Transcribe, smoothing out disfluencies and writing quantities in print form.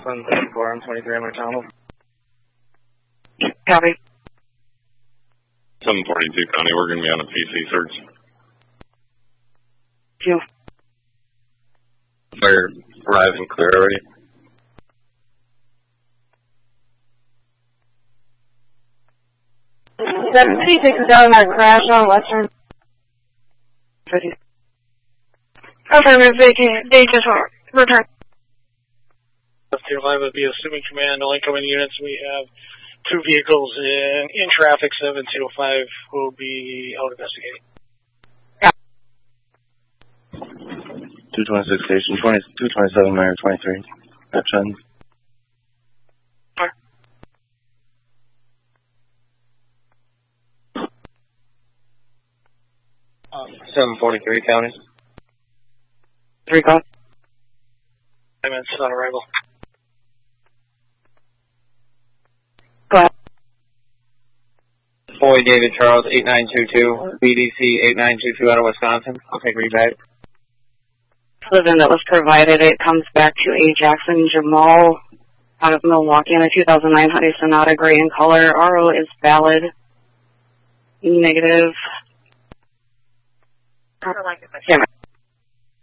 734 on 23 McDonald. Copy. 742 County, we're going to be on a PC search. Q. Fire arriving clear already. That city takes us down that crash on Western. Affirmative, vacate, Danger return. Tier 5 would be assuming command, all incoming units. We have 2 vehicles in traffic. 7205 will be out investigating. 226 station, 227 Mayor 23. Action. 743 County. 3 call. 5 minutes on arrival. Go ahead. Boy David Charles 8922, BDC 8922 out of Wisconsin. I'll take read back. Living that was provided, it comes back to A. Jackson Jamal out of Milwaukee in a 2009 Hyundai Sonata gray in color. RO is valid. Negative. Yeah.